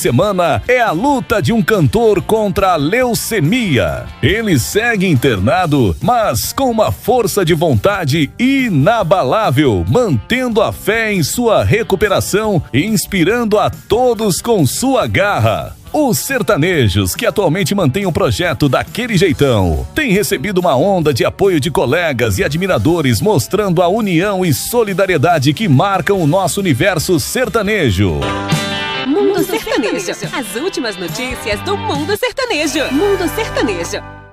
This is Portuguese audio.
semana é a luta de um cantor contra a leucemia. Ele segue internado, mas com uma força de vontade inabalável, mantendo a fé em sua recuperação e inspirando a todos com sua garra. Os sertanejos, que atualmente mantêm o projeto Daquele Jeitão, têm recebido uma onda de apoio de colegas e admiradores, mostrando a união e solidariedade que marcam o nosso universo sertanejo. Mundo Sertanejo. As últimas notícias do Mundo Sertanejo. Mundo Sertanejo.